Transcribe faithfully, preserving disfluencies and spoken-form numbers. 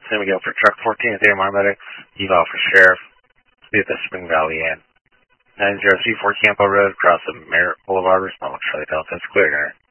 San Miguel for truck fourteen at the M R Medics. Eval for Sheriff. Be at the Spring Valley Inn. nine zero three four Campo Road, across the Merritt Boulevard. Response Charlie Delta. It's clear, Gunner.